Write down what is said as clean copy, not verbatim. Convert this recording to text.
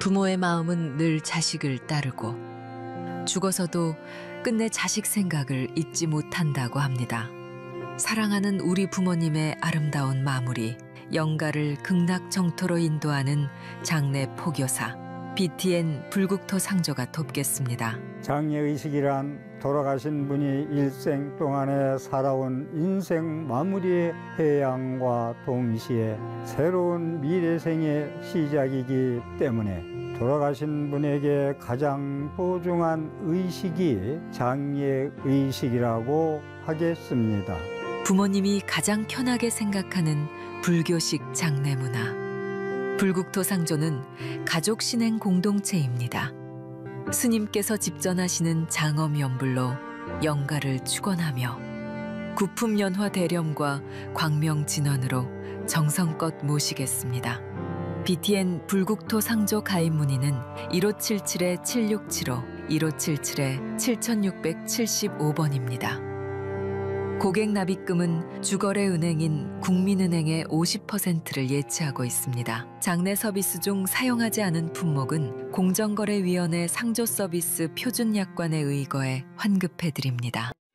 부모의 마음은 늘 자식을 따르고 죽어서도 끝내 자식 생각을 잊지 못한다고 합니다. 사랑하는 우리 부모님의 아름다운 마무리, 영가를 극락정토로 인도하는 장례 포교사 BTN 불국토 상조가 돕겠습니다. 장례의식이란 돌아가신 분이 일생 동안에 살아온 인생 마무리의 해양과 동시에 새로운 미래생의 시작이기 때문에 돌아가신 분에게 가장 소중한 의식이 장례의식이라고 하겠습니다. 부모님이 가장 편하게 생각하는 불교식 장례 문화. 불국토 상조는 가족 신행 공동체입니다. 스님께서 집전하시는 장엄 연불로 영가를 축원하며 구품연화 대렴과 광명진원으로 정성껏 모시겠습니다. BTN 불국토 상조 가입 문의는 1577-7675, 1577-7675번입니다. 고객 납입금은 주거래 은행인 국민은행의 50%를 예치하고 있습니다. 장례 서비스 중 사용하지 않은 품목은 공정거래위원회 상조 서비스 표준 약관에 의거해 환급해 드립니다.